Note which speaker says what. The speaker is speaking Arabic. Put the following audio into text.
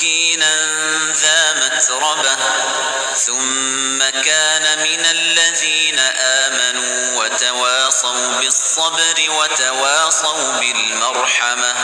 Speaker 1: مسكينا ذا متربة ثم كان من الذين آمنوا وتواصوا بالصبر وتواصوا بالمرحمة